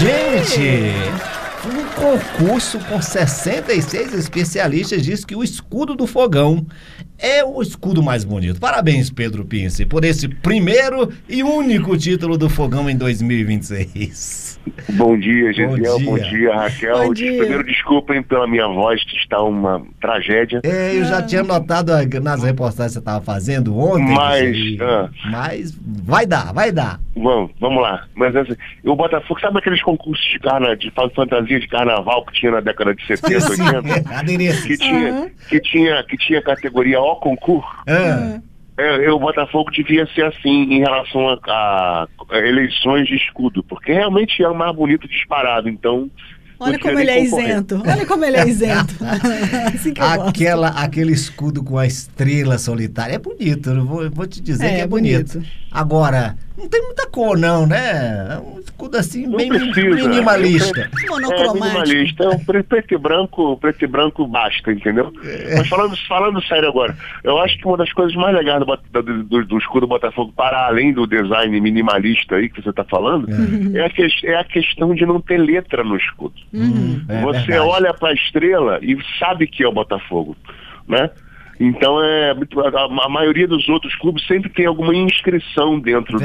Gente, um concurso com 66 especialistas diz que o escudo do fogão é o escudo mais bonito. Parabéns, Pedro Pince, por esse primeiro e único título do fogão em 2026. Bom dia, Gesiel. Bom dia, Raquel. Bom dia. Primeiro, desculpem pela minha voz, que está uma tragédia. Eu já tinha notado nas reportagens que você estava fazendo ontem. Mas vai dar. Vamos lá. Mas assim, o Botafogo, sabe aqueles concursos de fantasia de carnaval que tinha na década de 70, 80? Adereços. Que tinha categoria O concurso. O Botafogo devia ser assim em relação a eleições de escudo, porque realmente é o mais bonito disparado, então... Olha como ele é isento. Assim que eu gosto. Aquele escudo com a estrela solitária é bonito, eu vou te dizer que é bonito. Agora, não tem muita cor não, né? É um escudo assim não bem precisa. minimalista. Monocromático. Preto e branco basta, entendeu? Mas falando sério agora, eu acho que uma das coisas mais legais do escudo Botafogo, para além do design minimalista aí que você está falando, é a questão de não ter letra no escudo. Você verdade. olha para a estrela e sabe que é o Botafogo, né? Então, a maioria dos outros clubes sempre tem alguma inscrição dentro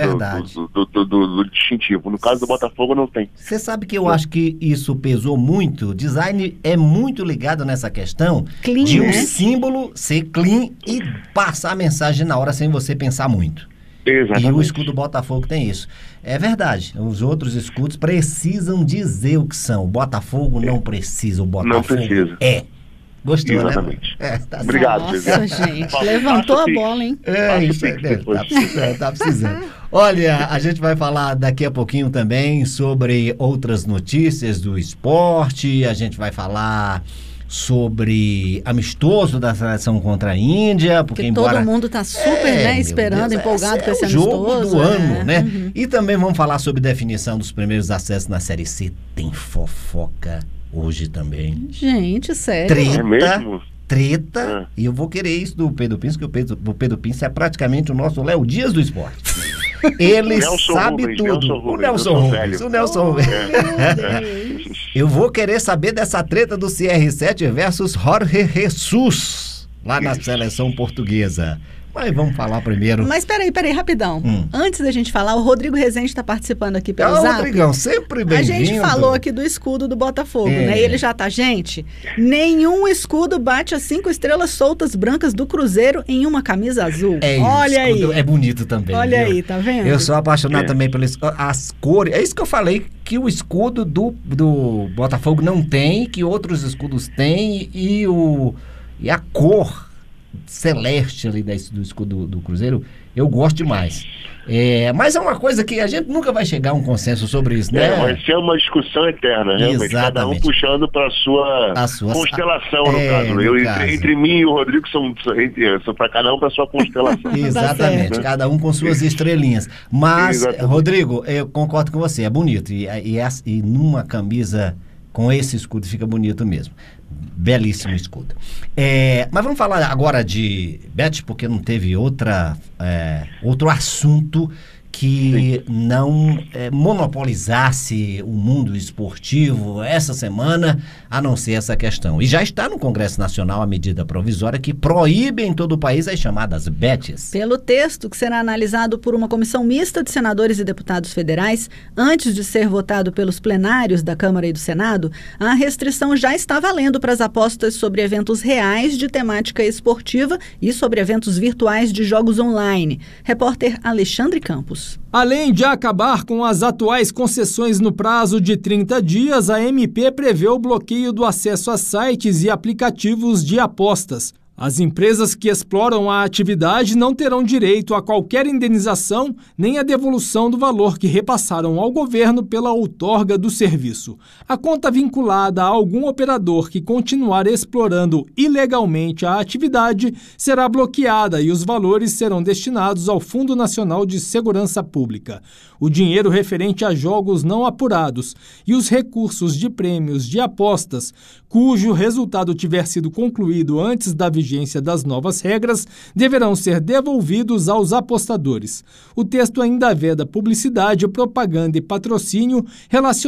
do distintivo. No caso do Botafogo, não tem. Você sabe que eu acho que isso pesou muito? O design é muito ligado nessa questão clean, de um né? símbolo ser clean e passar a mensagem na hora sem você pensar muito. Exatamente. E o escudo Botafogo tem isso. É verdade, os outros escudos precisam dizer o que são. O Botafogo não precisa, o Botafogo não precisa. É. Gostou, exatamente. né? Tá Obrigado, Nossa, gente, levantou a bola, hein? Tá precisando. Olha, a gente vai falar daqui a pouquinho também sobre outras notícias do esporte, a gente vai falar sobre amistoso da seleção contra a Índia, porque todo mundo tá super, esperando, empolgado com esse amistoso. É o jogo do ano, né? E também vamos falar sobre definição dos primeiros acessos na Série C. Tem fofoca hoje também. Gente, sério. Treta. E eu vou querer isso do Pedro Pince, que o Pedro Pince é praticamente o nosso Léo Dias do esporte. Ele Nelson sabe Rubens, tudo. O Nelson Rubens. Eu vou querer saber dessa treta do CR7 versus Jorge Jesus, lá na seleção portuguesa. Mas vamos falar primeiro. Mas peraí, rapidão. Antes da gente falar, o Rodrigo Rezende está participando aqui pelo Zap. Rodrigão, sempre bem-vindo. A gente falou aqui do escudo do Botafogo, né? E ele já tá, gente, nenhum escudo bate as 5 estrelas soltas brancas do Cruzeiro em uma camisa azul. Olha aí. É bonito também. Olha aí, tá vendo? Eu sou apaixonado também pelas as cores. É isso que eu falei, que o escudo do Botafogo não tem, que outros escudos têm, e a cor celeste ali do escudo do Cruzeiro, eu gosto demais. Mas é uma coisa que a gente nunca vai chegar a um consenso sobre isso, né? Vai ser uma discussão eterna, realmente. Exatamente. Cada um puxando para a sua constelação, no caso. Entre mim e o Rodrigo são para cada um para sua constelação. Exatamente, Tá, cada um com suas estrelinhas. Mas, Rodrigo, eu concordo com você, é bonito. E numa camisa com esse escudo fica bonito mesmo. Belíssimo escudo. Mas vamos falar agora de Bet, porque não teve outro assunto que não monopolizasse o mundo esportivo essa semana, a não ser essa questão. E já está no Congresso Nacional a medida provisória que proíbe em todo o país as chamadas bets. Pelo texto que será analisado por uma comissão mista de senadores e deputados federais, antes de ser votado pelos plenários da Câmara e do Senado, a restrição já está valendo para as apostas sobre eventos reais de temática esportiva e sobre eventos virtuais de jogos online. Repórter Alexandre Campos. Além de acabar com as atuais concessões no prazo de 30 dias, a MP prevê o bloqueio do acesso a sites e aplicativos de apostas. As empresas que exploram a atividade não terão direito a qualquer indenização nem a devolução do valor que repassaram ao governo pela outorga do serviço. A conta vinculada a algum operador que continuar explorando ilegalmente a atividade será bloqueada e os valores serão destinados ao Fundo Nacional de Segurança Pública. O dinheiro referente a jogos não apurados e os recursos de prêmios de apostas, cujo resultado tiver sido concluído antes da vigência das novas regras, deverão ser devolvidos aos apostadores. O texto ainda veda publicidade, propaganda e patrocínio relacionados